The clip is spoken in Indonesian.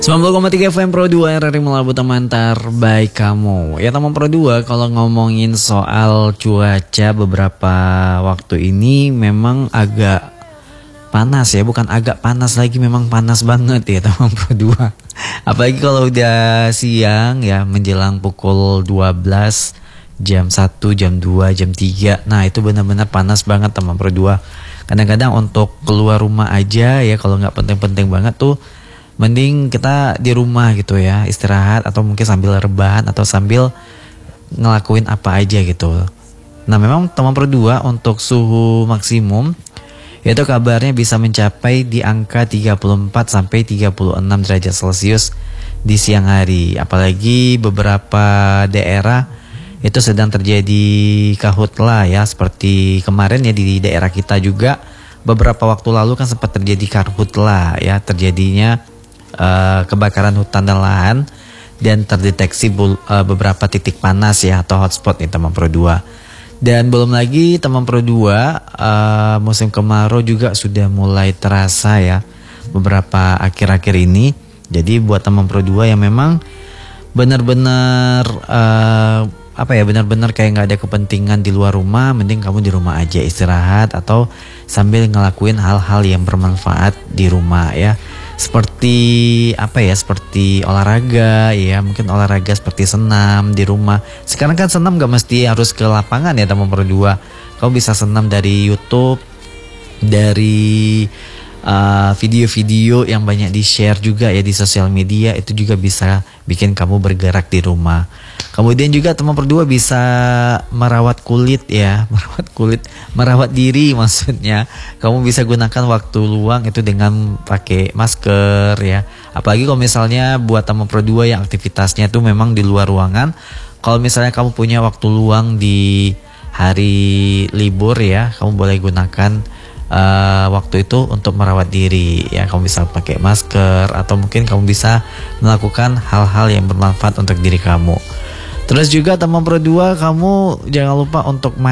90,3 FM Pro 2 RRI Melabu teman terbaik kamu. Ya teman Pro 2, kalau ngomongin soal cuaca beberapa waktu ini memang agak panas ya. Bukan agak panas lagi, memang panas banget ya teman Pro 2. Apalagi kalau udah siang ya, menjelang pukul 12, jam 1, jam 2, jam 3. Nah itu benar-benar panas banget teman Pro 2. Kadang-kadang untuk keluar rumah aja ya, kalau nggak penting-penting banget tuh, mending kita di rumah gitu ya, istirahat atau mungkin sambil rebahan atau sambil ngelakuin apa aja gitu. Nah memang teman Pro 2 untuk suhu maksimum itu kabarnya bisa mencapai di angka 34 sampai 36 derajat Celcius di siang hari. Apalagi beberapa daerah itu sedang terjadi karhutla ya, seperti kemarin ya di daerah kita juga beberapa waktu lalu kan sempat terjadi karhutla ya, terjadinya kebakaran hutan dan lahan dan terdeteksi beberapa titik panas ya atau hotspot nih teman Pro 2. Dan belum lagi teman Pro 2, musim kemarau juga sudah mulai terasa ya beberapa akhir-akhir ini. Jadi buat teman Pro 2 yang memang benar-benar benar-benar kayak nggak ada kepentingan di luar rumah, mending kamu di rumah aja istirahat atau sambil ngelakuin hal-hal yang bermanfaat di rumah ya. Seperti seperti olahraga ya, mungkin olahraga seperti senam di rumah. Sekarang kan senam gak mesti harus ke lapangan ya teman Pro 2. Kamu bisa senam dari YouTube, dari video-video yang banyak di share juga ya di sosial media, itu juga bisa bikin kamu bergerak di rumah. Kemudian juga teman Pro 2 bisa merawat kulit ya, merawat diri maksudnya. Kamu bisa gunakan waktu luang itu dengan pakai masker ya. Apalagi kalau misalnya buat teman Pro 2 yang aktivitasnya itu memang di luar ruangan. Kalau misalnya kamu punya waktu luang di hari libur ya, kamu boleh gunakan waktu itu untuk merawat diri ya. Kamu bisa pakai masker atau mungkin kamu bisa melakukan hal-hal yang bermanfaat untuk diri kamu. Terus juga teman Pro 2, kamu jangan lupa untuk